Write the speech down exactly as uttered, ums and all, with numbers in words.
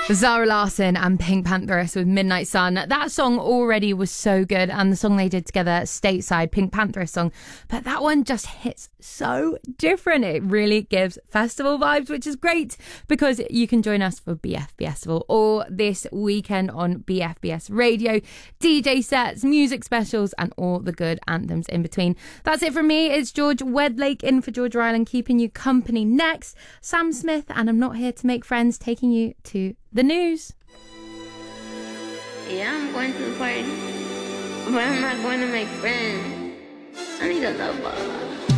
Zara Larsson and Pink Pantheress with Midnight Sun. That song already was so good, and the song they did together, Stateside, Pink Pantheress song, but that one just hits so different. It really gives festival vibes, which is great because you can join us for B F B Festival all this weekend on B F B S Radio, D J sets, music specials, and all the good anthems in between. That's it from me. It's George Wedlake in for Georgia Island, keeping you company. Next, Sam Smith and I'm Not Here to Make Friends, taking you to the news. Yeah, I'm going to the party, but I'm not going to make friends. I need a love ball.